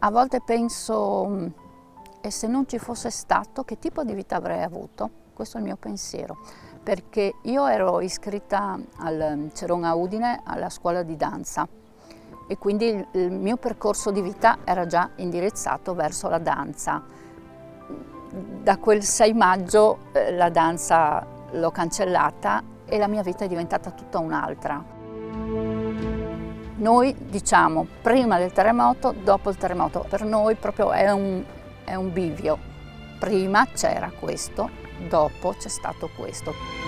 A volte penso, e se non ci fosse stato, che tipo di vita avrei avuto? Questo è il mio pensiero, perché io ero iscritta al Cerona Udine alla scuola di danza e quindi il mio percorso di vita era già indirizzato verso la danza. Da quel 6 maggio la danza l'ho cancellata e la mia vita è diventata tutta un'altra. Noi diciamo prima del terremoto, dopo il terremoto. Per noi proprio è un bivio. Prima c'era questo, dopo c'è stato questo.